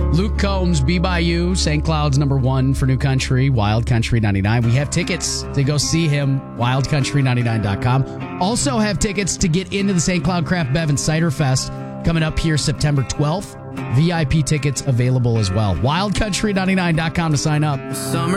Luke Combs, Be By You, St. Cloud's #1 for New Country, Wild Country 99. We have tickets to go see him, wildcountry99.com. Also have tickets to get into the St. Cloud Craft Bev and Cider Fest coming up here September 12th. VIP tickets available as well. Wildcountry99.com to sign up. Summer